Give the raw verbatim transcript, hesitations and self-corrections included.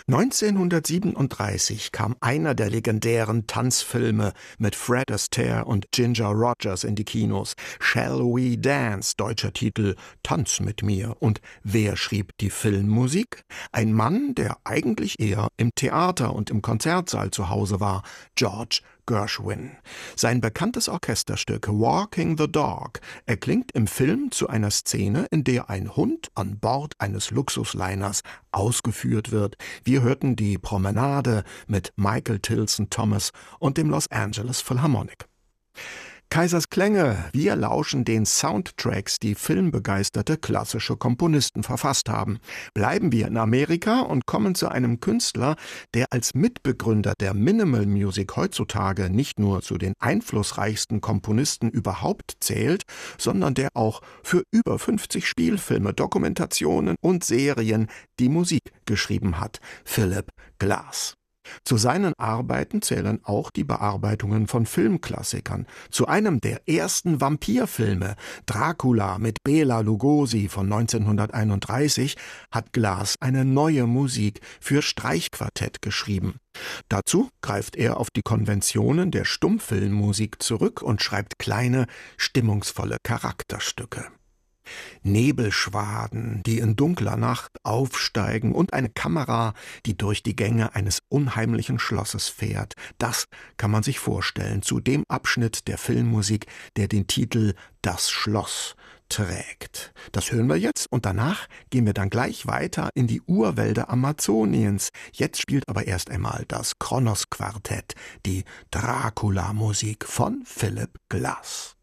neunzehnhundertsiebenunddreißig kam einer der legendären Tanzfilme mit Fred Astaire und Ginger Rogers in die Kinos. Shall We Dance, deutscher Titel Tanz mit mir. Und wer schrieb die Filmmusik? Ein Mann, der eigentlich eher im Theater und im Konzertsaal zu Hause war, George Gershwin. Sein bekanntes Orchesterstück Walking the Dog erklingt im Film zu einer Szene, in der ein Hund an Bord eines Luxusliners ausgeführt wird. Wir hörten die Promenade mit Michael Tilson Thomas und dem Los Angeles Philharmonic. Kaisers Klänge, wir lauschen den Soundtracks, die filmbegeisterte klassische Komponisten verfasst haben. Bleiben wir in Amerika und kommen zu einem Künstler, der als Mitbegründer der Minimal Music heutzutage nicht nur zu den einflussreichsten Komponisten überhaupt zählt, sondern der auch für über fünfzig Spielfilme, Dokumentationen und Serien die Musik geschrieben hat: Philip Glass. Zu seinen Arbeiten zählen auch die Bearbeitungen von Filmklassikern. Zu einem der ersten Vampirfilme, Dracula mit Bela Lugosi von neunzehnhunderteinunddreißig, hat Glass eine neue Musik für Streichquartett geschrieben. Dazu greift er auf die Konventionen der Stummfilmmusik zurück und schreibt kleine, stimmungsvolle Charakterstücke. Nebelschwaden, die in dunkler Nacht aufsteigen, und eine Kamera, die durch die Gänge eines unheimlichen Schlosses fährt. Das kann man sich vorstellen zu dem Abschnitt der Filmmusik, der den Titel »Das Schloss« trägt. Das hören wir jetzt, und danach gehen wir dann gleich weiter in die Urwälder Amazoniens. Jetzt spielt aber erst einmal das Kronos Quartett, die Dracula-Musik von Philip Glass.